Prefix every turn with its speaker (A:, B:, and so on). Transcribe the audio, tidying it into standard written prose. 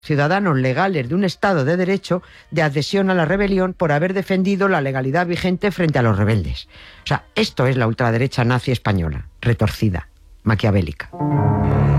A: ciudadanos legales de un Estado de Derecho de adhesión a la rebelión por haber defendido la legalidad vigente frente a los rebeldes. O sea, esto es la ultraderecha nazi española, retorcida, maquiavélica.